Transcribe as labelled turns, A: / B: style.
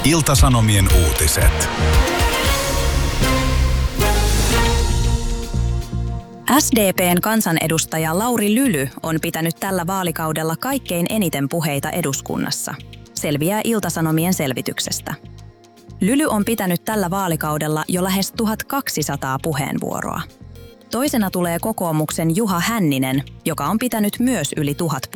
A: Ilta-Sanomien uutiset.
B: SDP:n kansanedustaja Lauri Lyly on pitänyt tällä vaalikaudella kaikkein eniten puheita eduskunnassa. Selviää Ilta-Sanomien selvityksestä. Lyly on pitänyt tällä vaalikaudella jo lähes 1200 puheenvuoroa. Toisena tulee kokoomuksen Juha Hänninen, joka on pitänyt myös yli 1000